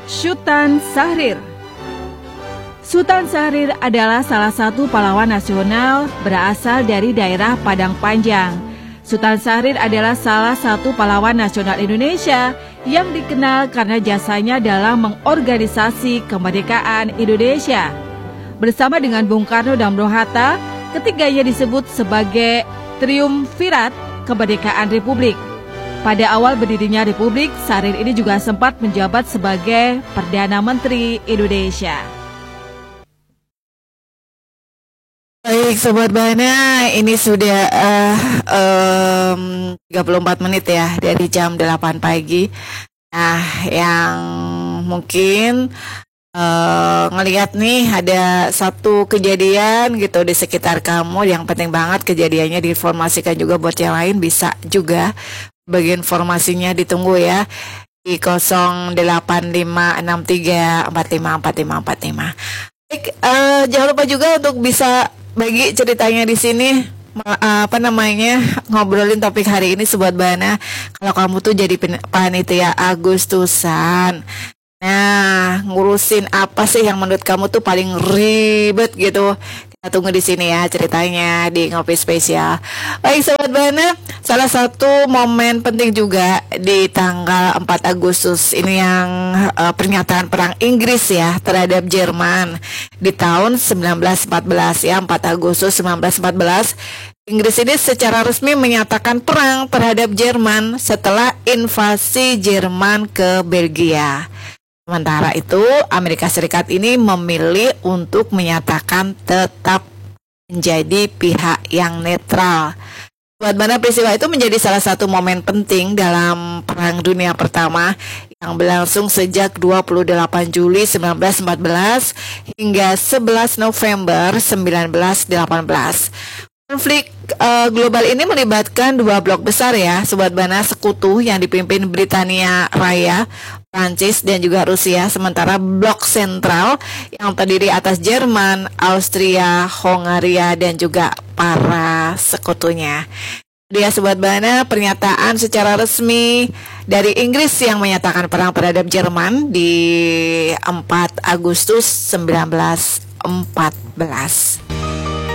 Sultan Syahrir. Sultan Syahrir adalah salah satu pahlawan nasional berasal dari daerah Padang Panjang. Sultan Syahrir adalah salah satu pahlawan nasional Indonesia yang dikenal karena jasanya dalam mengorganisasi kemerdekaan Indonesia. Bersama dengan Bung Karno dan Bung Hatta, ketiganya disebut sebagai triumvirat kemerdekaan Republik. Pada awal berdirinya Republik, Syahrir ini juga sempat menjabat sebagai Perdana Menteri Indonesia. Baik Sobat Bana, ini sudah 34 menit ya dari jam 8 pagi. Nah, yang mungkin ngelihat nih ada satu kejadian gitu di sekitar kamu yang penting banget, kejadiannya diinformasikan juga buat yang lain, bisa juga bagi informasinya ditunggu ya di 085563454545. Baik, jangan lupa juga untuk bisa bagi ceritanya di sini, ngobrolin topik hari ini Sobat Bana. Kalau kamu tuh jadi panitia Agustusan, nah ngurusin apa sih yang menurut kamu tuh paling ribet gitu? Kita tunggu di sini ya ceritanya di Ngopi Spesial. Baik Sobat Bana, salah satu momen penting juga di tanggal 4 Agustus ini yang pernyataan perang Inggris ya terhadap Jerman di tahun 1914 ya, 4 Agustus 1914. Inggris ini secara resmi menyatakan perang terhadap Jerman setelah invasi Jerman ke Belgia. Sementara itu, Amerika Serikat ini memilih untuk menyatakan tetap menjadi pihak yang netral. Buat Bana, peristiwa itu menjadi salah satu momen penting dalam Perang Dunia Pertama yang berlangsung sejak 28 Juli 1914 hingga 11 November 1918. Konflik global ini melibatkan dua blok besar ya, Sobat Bana, sekutu yang dipimpin Britania Raya, Prancis dan juga Rusia, sementara blok sentral yang terdiri atas Jerman, Austria, Hongaria dan juga para sekutunya. Dia Sobat Bana, pernyataan secara resmi dari Inggris yang menyatakan perang terhadap Jerman di 4 Agustus 1914.